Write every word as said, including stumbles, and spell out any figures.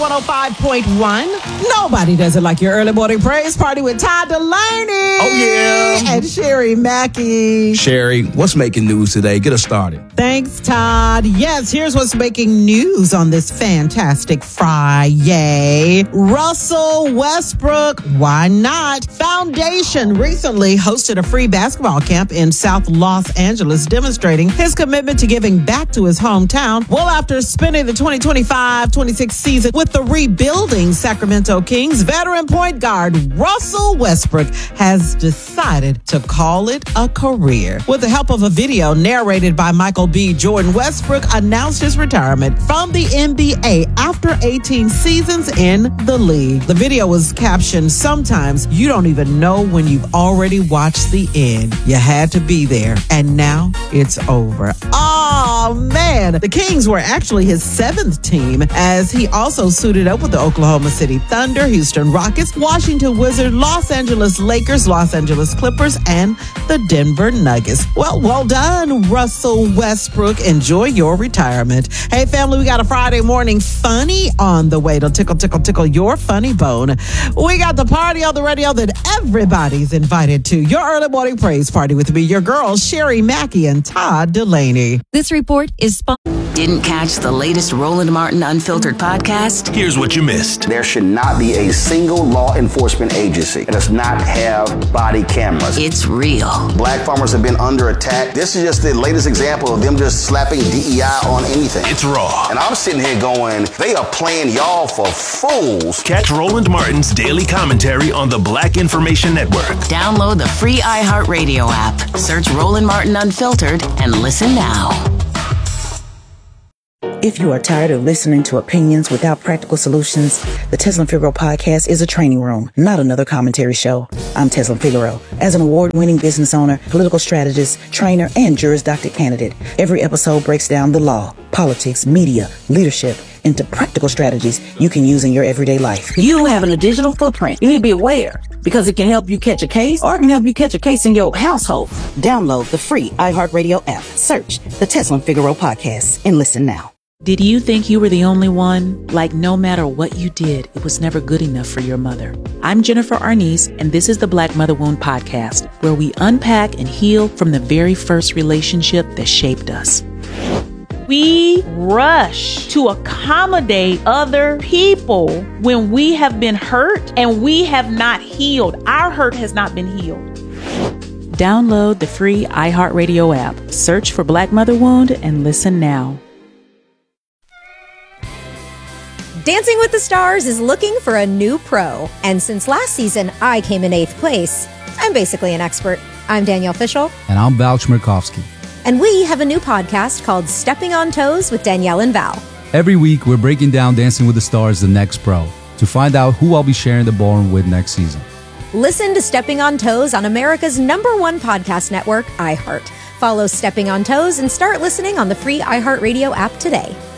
one oh five point one. Nobody does it like your early morning praise party with Todd Delaney. Oh, yeah. And Sherry Mackey. Sherry, what's making news today? Get us started. Thanks, Todd. Yes, here's what's making news on this fantastic Friday. Russell Westbrook, why not? Foundation recently hosted a free basketball camp in South Los Angeles, demonstrating his commitment to giving back to his hometown. Well, after spending the twenty twenty-five twenty-six season with the rebuilding Sacramento Kings, veteran point guard Russell Westbrook has decided to call it a career. With the help of a video narrated by Michael B. Jordan, Westbrook announced his retirement from the N B A after eighteen seasons in the league. The video was captioned, "Sometimes you don't even know when you've already watched the end. You had to be there, and now it's over." Oh, man. The Kings were actually his seventh team, as he also suited up with the Oklahoma City Thunder, Houston Rockets, Washington Wizards, Los Angeles Lakers, Los Angeles Clippers, and the Denver Nuggets. Well, well done, Russell Westbrook. Enjoy your retirement. Hey, family, we got a Friday morning funny on the way to tickle, tickle, tickle your funny bone. We got the party on the radio that everybody's invited to. Your early morning praise party with me, your girls, Sherry Mackey and Todd Delaney. This report is sponsored. Didn't catch the latest Roland Martin Unfiltered podcast? Here's what you missed. There should not be a single law enforcement agency that does not have body cameras. It's real. Black farmers have been under attack. This is just the latest example of them just slapping D E I on anything. It's raw. And I'm sitting here going, they are playing y'all for fools. Catch Roland Martin's daily commentary on the Black Information Network. Download the free iHeartRadio app. Search Roland Martin Unfiltered and listen now. If you are tired of listening to opinions without practical solutions, the Teslin Figaro podcast is a training room, not another commentary show. I'm Teslin Figaro. As an award-winning business owner, political strategist, trainer, and Juris Doctor candidate, every episode breaks down the law, politics, media, leadership, into practical strategies you can use in your everyday life. You having a digital footprint. You need to be aware because it can help you catch a case or it can help you catch a case in your household. Download the free iHeartRadio app. Search the Teslin Figaro podcast and listen now. Did you think you were the only one? Like no matter what you did, it was never good enough for your mother. I'm Jennifer Arnice, and this is the Black Mother Wound Podcast, where we unpack and heal from the very first relationship that shaped us. We rush to accommodate other people when we have been hurt and we have not healed. Our hurt has not been healed. Download the free iHeartRadio app. Search for Black Mother Wound and listen now. Dancing with the Stars is looking for a new pro. And since last season, I came in eighth place. I'm basically an expert. I'm Danielle Fishel. And I'm Val Chmerkovsky. And we have a new podcast called Stepping on Toes with Danielle and Val. Every week, we're breaking down Dancing with the Stars, the next pro, to find out who I'll be sharing the ballroom with next season. Listen to Stepping on Toes on America's number one podcast network, iHeart. Follow Stepping on Toes and start listening on the free iHeartRadio app today.